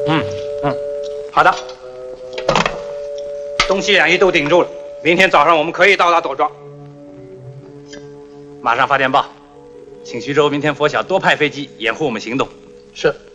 好的。东西两翼都顶住了，明天早上我们可以到达朵庄。马上发电报，请徐州明天拂晓多派飞机掩护我们行动。 是。